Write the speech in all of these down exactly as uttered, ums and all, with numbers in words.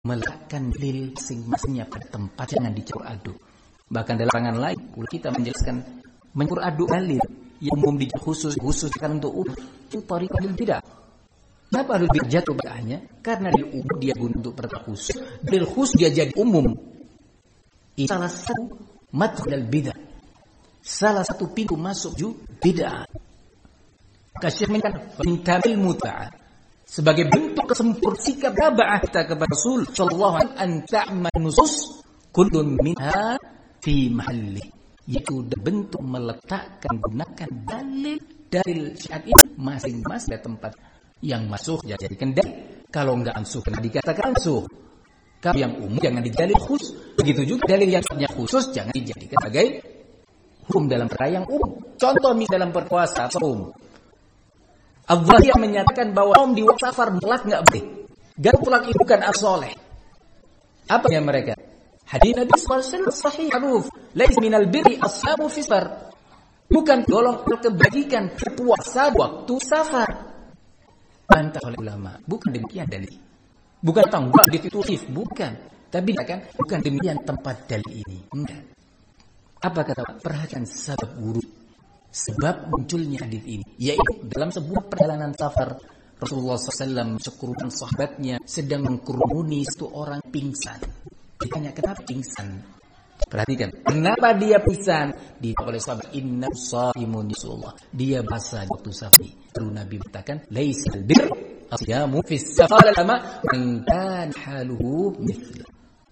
meletakkan dalil masing-masingnya pada tempat, jangan dicampur aduk. Bahkan dalam karangan lain kita menjelaskan mencampur aduk dalil yang umum di khusus khususkan untuk umum itu tariqatul bidah. Kenapa harus jatuh bedanya? Karena dalil umum dia guna untuk perkara khusus, dalil khusus dia jadi umum. Ini salah satu madkhal bidah. Salah satu pintu masuk ju bid'ah. Kasyif menkan kamil muta'ah sebagai bentuk kesempurnaan sikap taba'ah kita kepada Rasul sallallahu alaihi wasallam, an ta'mal nusus kullun minha fi mahalli, yaitu bentuk meletakkan gunakan dalil dalil syariat ini masing-masing pada tempat yang masuk jadikan dalil. Kalau enggak ansuh kena dikatakan ansuh. Kalau yang umum jangan dijadikan khusus. Begitu juga dalil yang khusus jangan dijadikan sebagai hukum dalam perkara yang umum. Contoh misalnya dalam berpuasa umum. Al-Zahir menyatakan bahwa om di waktu safar mutlak enggak boleh. Dan mutlak itu bukan as-soleh. Apa yang mereka? Hadis Nabi sallallahu alaihi wasallam sahih aruf, "Laisa minal birri as-samu fi safar." Bukan golong kebajikan berpuasa waktu safar. Bantah oleh ulama, bukan demikian dalil. Bukan tanggung ditutif, bukan. Tapi kan bukan demikian tempat dalil ini. Enggak. Apa kata? Perhatikan sebab urut, sebab munculnya hadis ini, yaitu dalam sebuah perjalanan safar Rasulullah sallallahu alaihi wasallam sekerumun sahabatnya sedang mengkerumuni satu orang pingsan. Ditanya kenapa pingsan? Perhatikan, kenapa dia pingsan? Ditanya oleh sahabat, inna shaimun Rasulullah. Dia basah waktu safar. Lalu Nabi berkatakan, laisal bir asyamu fis safar lama man kana haluhu mithla.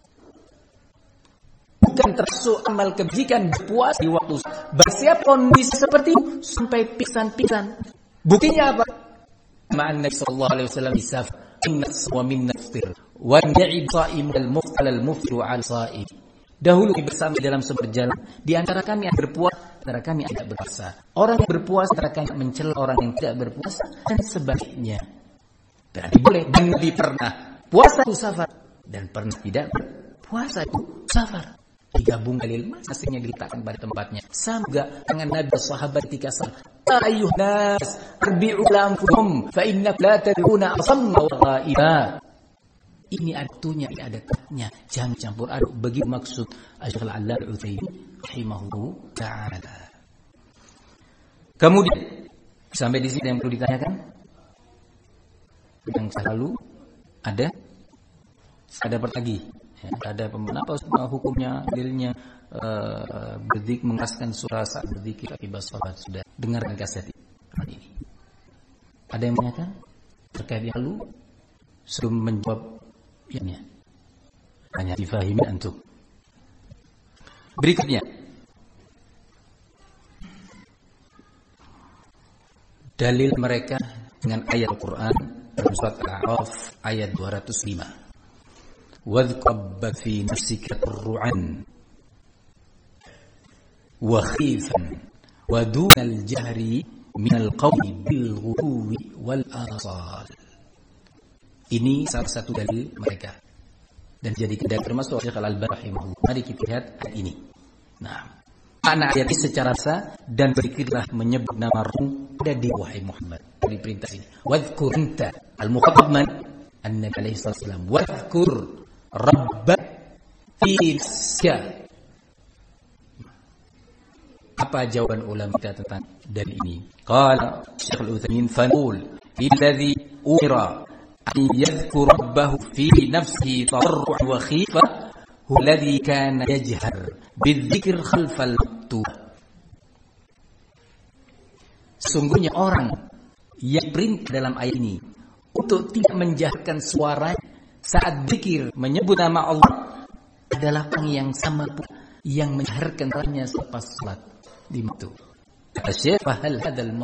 Bukan termasuk amal kebajikan berpuasa di waktu bersiap kondisi seperti itu sampai pingsan-pingsan. Buktinya apa? Ma'an Nabi sallallahu alaihi wasallam isaf inna wa minna ftir wa ya'id sha'im al-muftal al-muftu al-sha'im. Dahulu bersama dalam seberjalan, di antara kami yang berpuasa, antara kami yang tidak berpuasa. Orang yang berpuasa antara kami mencela orang yang tidak berpuasa dan sebaliknya. Berarti boleh. Dan Nabi pernah puasa itu safar dan pernah tidak puasa itu safar. Digabung dalil masing-masingnya diletakkan pada tempatnya. Sama juga dengan Nabi sahabat ketika salat. Ayuh nas, arbi'u lamfuhum, fa inna la tad'una asamma wa ghaiba. Ini artinya, ini ada katanya. Jangan campur aduk. Bagi maksud Syekh Al-Allal Al-Utsaimin rahimahullah ta'ala. Kemudian sampai di sini yang perlu ditanyakan. Yang selalu ada ada lagi. Ya, ada apa hukumnya dirinya uh, berdik mengeraskan suara saat berzikir akibat salat. Sudah dengarkan kaset ini. Ada yang menanyakan terkait yang lalu sebelum menjawab ini. Hanya difahami antum. Berikutnya dalil mereka dengan ayat Al-Quran dalam surat Al-A'raf ayat dua ratus lima. وَاذْكَرْ فِي نَفْسِكَ تَضَرُّعًا وَخِيفًا وَدُونَ الْجَهْرِ مِنَ الْقَوْلِ بِالْغُدُوِّ وَالْآصَالِ. Ini salah satu dalil mereka dan jadi dalil termasuk Syekh Al-Albani rahimahullah. Mari kita lihat ayat ini. Nah, makna ayat ini secara sah dan berikirlah menyebut nama Rasul ada di wahai Muhammad. Dari perintah ini. Wadhkur anta al-mukhatab man an-nabi alaihi wasallam. Wadhkur rabbak fi nafsika. Apa jawaban ulama kita tentang dari ini? Qala Syekh Al-Utsaimin fanqul alladhi umira an yadhkur rabbahu fi nafsihi tadarru'an wa khifa huwa alladhi kana yajhar bidzikr khalfal maktub. Sungguhnya orang yang perintah dalam ayat ini untuk tidak menjahkan suara saat zikir menyebut nama Allah adalah orang yang sama pula yang menjaharkan suaranya selepas salat di waktu. Kata Syekh, "Fahal hadzal